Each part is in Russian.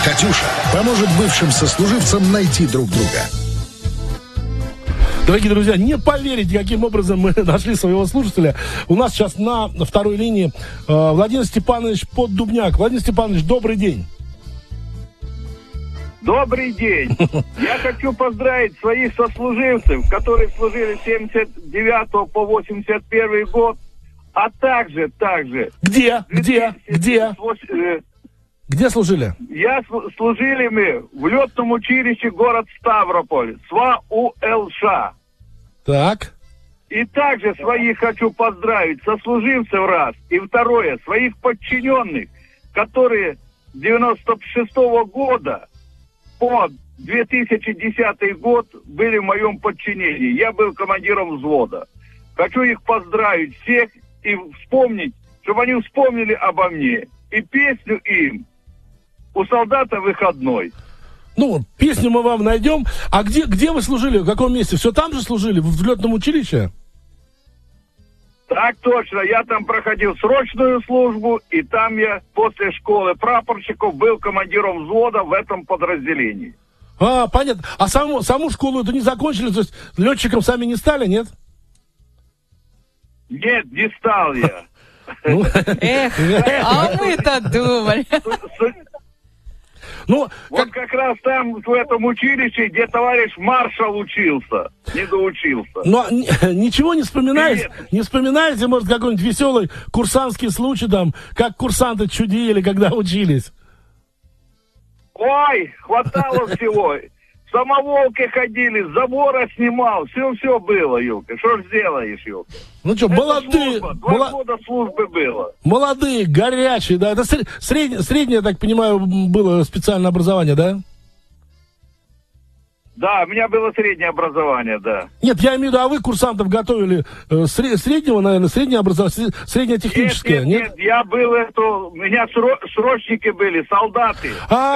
«Катюша» поможет бывшим сослуживцам найти друг друга. Дорогие друзья, не поверите, каким образом мы нашли своего слушателя. У нас сейчас на второй линии Владимир Степанович Поддубняк. Владимир Степанович, добрый день. Добрый день. Я хочу поздравить своих сослуживцев, которые служили с 79 по 81 год, а также... Где служили? Служили мы в летном училище город Ставрополь, СВА УЛШ. Так. И также своих хочу поздравить, сослуживцев раз. И второе, своих подчиненных, которые с 96-го года по 2010 год были в моем подчинении. Я был командиром взвода. Хочу их поздравить всех и вспомнить, чтобы они вспомнили обо мне. И песню им «У солдата выходной». Ну, песню мы вам найдем. А где вы служили? В каком месте? Все там же служили? В летном училище? Так точно. Я там проходил срочную службу, и там я после школы прапорщиков был командиром взвода в этом подразделении. А, понятно. А саму школу это не закончили? То есть летчиком сами не стали, нет? Нет, не стал я. Эх, а мы-то думали. Ну, вот как раз там, в этом училище, где товарищ маршал учился, не доучился. Ну, ничего не вспоминаете? Не вспоминаете, может, какой-нибудь веселый курсантский случай там, как курсанты чудили, когда учились? Ой, хватало всего. В самоволке ходили, с забора снимал, все было, Юлка. Что ж сделаешь, Юлка? Ну что, молодые... Два года службы было. Молодые, горячие, да. Это среднее, я так понимаю, было специальное образование, да? Да, у меня было среднее образование, да. Нет, я имею в виду, а вы курсантов готовили среднего, наверное, среднее образование, среднее техническое, нет? Нет, я был у меня срочники были, солдаты.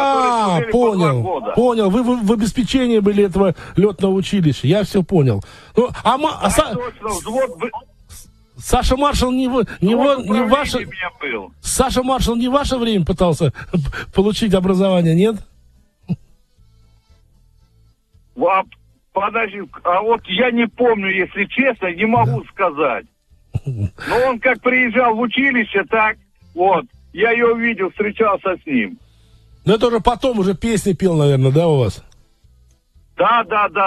Понял, вы в обеспечении были этого летного училища, я все понял. Ну, точно, взвод... Саша Маршал не ваше... Саша Маршал не в ваше время пытался получить образование, нет? Подожди, а вот я не помню, если честно, не могу сказать. Но он как приезжал в училище, так, вот, я его видел, встречался с ним. Ну это уже потом уже песни пел, наверное, да, у вас? Да.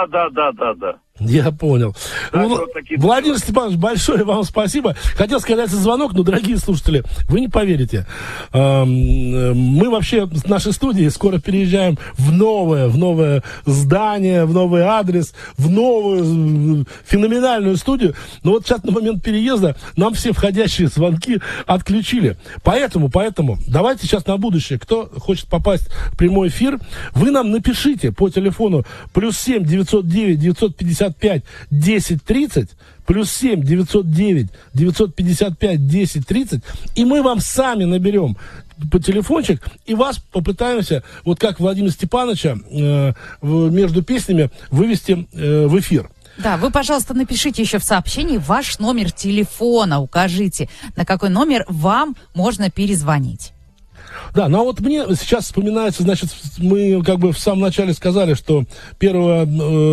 Я понял. Владимир Степанович, большое вам спасибо. Хотел сказать звонок, но, дорогие слушатели, вы не поверите. Мы вообще в нашей студии скоро переезжаем в новое здание, в новый адрес, в новую феноменальную студию. Но вот сейчас на момент переезда нам все входящие звонки отключили. Поэтому давайте сейчас на будущее, кто хочет попасть в прямой эфир, вы нам напишите по телефону +7 909 955 1030, +7 909 955 1030, и мы вам сами наберем по телефончик и вас попытаемся, вот как Владимира Степановича, между песнями вывести в эфир. Да, вы, пожалуйста, напишите еще в сообщении ваш номер телефона, укажите, на какой номер вам можно перезвонить. Да, ну а вот мне сейчас вспоминается, значит, мы как бы в самом начале сказали, что 1